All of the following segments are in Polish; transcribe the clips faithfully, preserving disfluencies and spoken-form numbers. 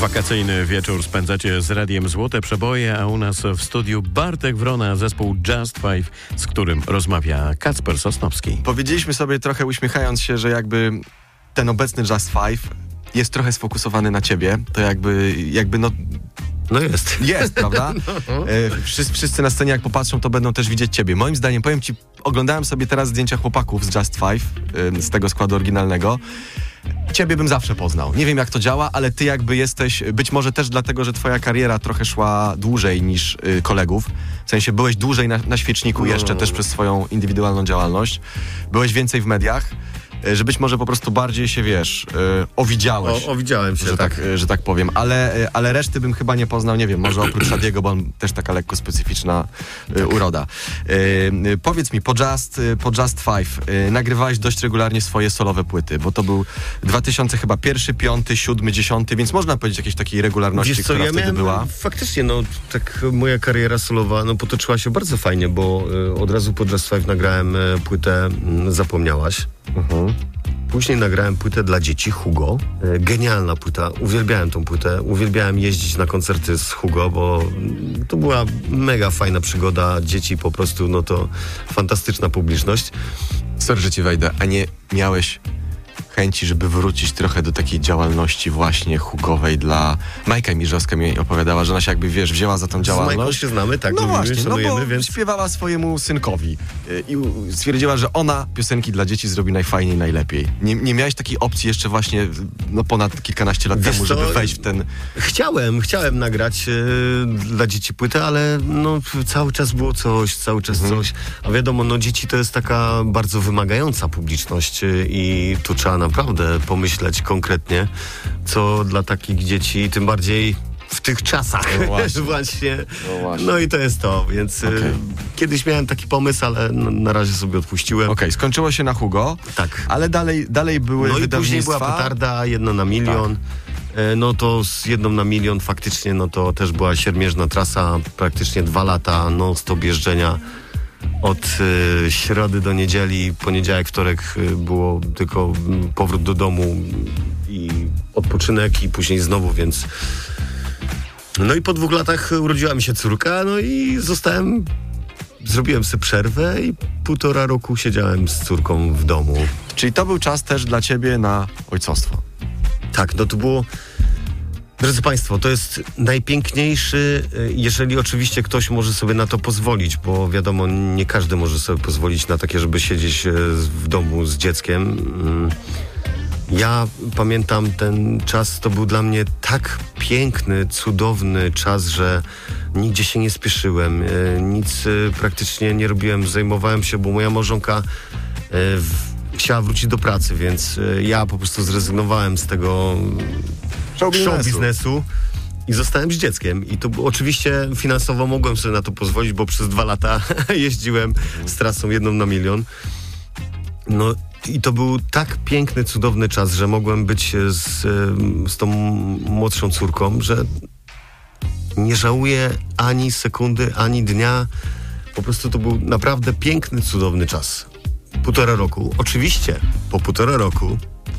Wakacyjny wieczór spędzacie z Radiem Złote Przeboje, a u nas w studiu Bartek Wrona, zespół Just Five, z którym rozmawia Kacper Sosnowski. Powiedzieliśmy sobie trochę uśmiechając się, że jakby ten obecny Just Five jest trochę sfokusowany na ciebie. To jakby, jakby no... No jest. Jest, prawda? No. E, wszyscy, wszyscy na scenie jak popatrzą, to będą też widzieć ciebie. Moim zdaniem, powiem ci, oglądałem sobie teraz zdjęcia chłopaków z Just Five, e, z tego składu oryginalnego. Ciebie bym zawsze poznał. Nie wiem, jak to działa, ale ty jakby jesteś, być może też dlatego, że twoja kariera trochę szła dłużej niż y, kolegów. W sensie byłeś dłużej na, na świeczniku no, jeszcze no, no. też przez swoją indywidualną działalność. Byłeś więcej w mediach, y, że być może po prostu bardziej się, wiesz, y, owidziałeś. O, owidziałem się, że tak, tak. y, że tak powiem. Ale, y, ale reszty bym chyba nie poznał, nie wiem, może oprócz Shadiego, bo on też taka lekko specyficzna y, uroda. Y, y, powiedz mi, po Just, y, po Just Five y, nagrywałeś dość regularnie swoje solowe płyty, bo to był dwa tysiące chyba pierwszy, piąty, siódmy, dziesiąty, więc można powiedzieć jakiejś takiej regularności, Wiesz co, która ja wtedy miałem, była. Faktycznie, no tak moja kariera solowa no, potoczyła się bardzo fajnie, bo y, od razu po Just Five nagrałem y, płytę y, Zapomniałaś. Mhm. Później nagrałem płytę dla dzieci, Hugo. Y, genialna płyta, uwielbiałem tą płytę. Uwielbiałem jeździć na koncerty z Hugo, bo y, to była mega fajna przygoda. Dzieci po prostu, no to fantastyczna publiczność. Sorry, że ci wejdę, a nie miałeś chęci, żeby wrócić trochę do takiej działalności właśnie hugowej dla... Majka Mirzowska mi opowiadała, że ona się jakby, wiesz, wzięła za tą Z Majką działalność. się znamy, tak, No lubimy, właśnie, no szanujemy, bo więc... śpiewała swojemu synkowi y, i u- stwierdziła, że ona piosenki dla dzieci zrobi najfajniej, najlepiej. Nie, nie miałeś takiej opcji jeszcze właśnie no ponad kilkanaście lat Wiesz temu, co? żeby wejść w ten... Chciałem, chciałem nagrać e, dla dzieci płytę, ale no, cały czas było coś, cały czas Mhm. coś. A wiadomo, no dzieci to jest taka bardzo wymagająca publiczność e, i tu trzeba naprawdę pomyśleć konkretnie, co dla takich dzieci, tym bardziej w tych czasach. No właśnie. właśnie. No właśnie. No i to jest to, więc e, Okej. kiedyś miałem taki pomysł, ale no, na razie sobie odpuściłem. Okej, skończyło się na Hugo, Tak. ale dalej, dalej były No i wydawnictwa. później była petarda, jedna na milion. E, No to z jedną na milion faktycznie, no to też była siermierzna trasa, praktycznie dwa lata non-stop jeżdżenia. Od e, środy do niedzieli, poniedziałek, wtorek e, było tylko mm, powrót do domu i odpoczynek i później znowu, więc... No i po dwóch latach urodziła mi się córka, no i zostałem... Zrobiłem sobie przerwę i półtora roku siedziałem z córką w domu. Czyli to był czas też dla ciebie na ojcostwo. Tak, no to było... Drodzy Państwo, to jest najpiękniejszy, y, jeżeli oczywiście ktoś może sobie na to pozwolić, bo wiadomo, nie każdy może sobie pozwolić na takie, żeby siedzieć y, w domu z dzieckiem. Mm. Ja pamiętam ten czas, to był dla mnie tak piękny, cudowny czas, że nigdzie się nie spieszyłem, y, nic y, praktycznie nie robiłem, zajmowałem się, bo moja małżonka y, w, chciała wrócić do pracy, więc y, ja po prostu zrezygnowałem z tego Show show biznesu. biznesu i zostałem z dzieckiem. I to było- oczywiście finansowo mogłem sobie na to pozwolić, bo przez dwa lata jeździłem z trasą jedną na milion. No i to był tak piękny, cudowny czas, że mogłem być z, em, z tą młodszą córką, że nie żałuję ani sekundy, ani dnia. Po prostu to był naprawdę piękny, cudowny czas. Półtora roku. Oczywiście po półtora roku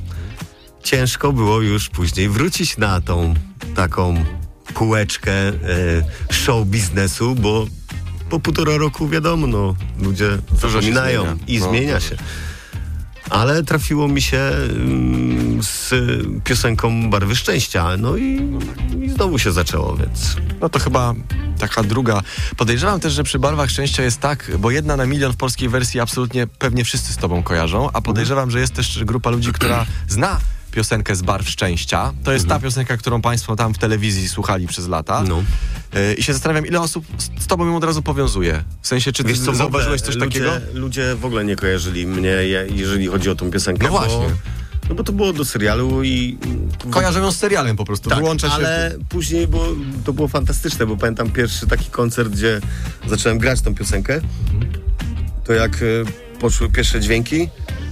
ciężko było już później wrócić na tą taką półeczkę e, show biznesu, bo po półtora roku wiadomo, no, ludzie Dużo się zapominają zmienia. i No, zmienia dobrze. się. Ale trafiło mi się mm, z piosenką Barwy Szczęścia, no i, i znowu się zaczęło, więc... No to chyba taka druga. Podejrzewam też, że przy Barwach Szczęścia jest tak, bo jedna na milion w polskiej wersji absolutnie pewnie wszyscy z tobą kojarzą, a podejrzewam, że jest też grupa ludzi, która zna piosenkę z Barw Szczęścia. To jest ta piosenka, którą państwo tam w telewizji słuchali przez lata. No. Yy, I się zastanawiam, ile osób z z tobą ją od razu powiązuje. W sensie, czy ty Wiesz co, w ogóle zauważyłeś coś ludzie, takiego? Ludzie w ogóle nie kojarzyli mnie, je- jeżeli chodzi o tą piosenkę. No właśnie. Bo, no bo to było do serialu i... Kojarzą ją z serialem po prostu. Tak, Wyłącza się... ale później było, to było fantastyczne, bo pamiętam pierwszy taki koncert, gdzie zacząłem grać tą piosenkę, to jak y, poszły pierwsze dźwięki,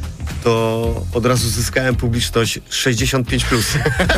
to od razu zyskałem publiczność sześćdziesiąt pięć plus.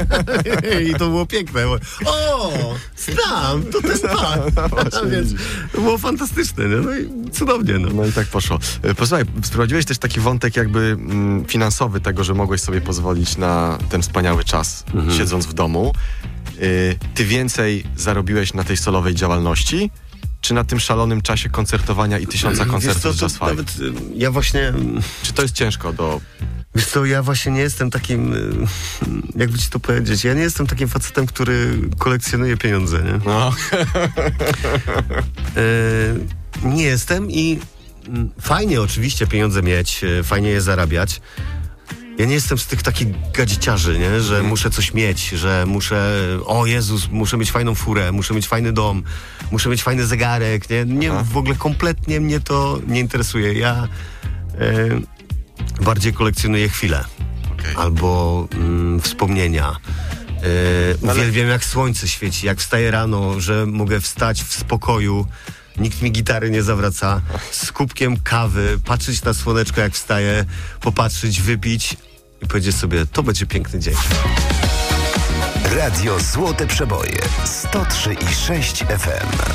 I to było piękne. Bo, o, znam, to ten pan. A więc to było fantastyczne, nie? No i cudownie. No. No i tak poszło. E, Posłuchaj, wprowadziłeś też taki wątek jakby mm, finansowy tego, że mogłeś sobie pozwolić na ten wspaniały czas, Mhm. siedząc w domu. y, ty więcej zarobiłeś na tej solowej działalności, czy na tym szalonym czasie koncertowania i tysiąca koncertów Wiesz co, Just to Five? nawet y, ja właśnie... Czy to jest ciężko do... Wiesz co, ja właśnie nie jestem takim, y, jakby ci to powiedzieć, ja nie jestem takim facetem, który kolekcjonuje pieniądze, nie? No. Y, nie jestem i mm, fajnie oczywiście pieniądze mieć, y, fajnie je zarabiać. Ja nie jestem z tych takich gadziciarzy, nie? Że Mhm. muszę coś mieć, że muszę, o Jezus, muszę mieć fajną furę, muszę mieć fajny dom, muszę mieć fajny zegarek, nie? nie Aha. w ogóle kompletnie mnie to nie interesuje. Ja y, bardziej kolekcjonuję chwile. Okay. Albo mm, wspomnienia. Yy, Ale- uwielbiam, jak słońce świeci, jak wstaję rano, że mogę wstać w spokoju, nikt mi gitary nie zawraca, z kubkiem kawy, patrzeć na słoneczko, jak wstaję, popatrzeć, wypić i powiedzieć sobie, to będzie piękny dzień. Radio Złote Przeboje sto trzy i sześć F M.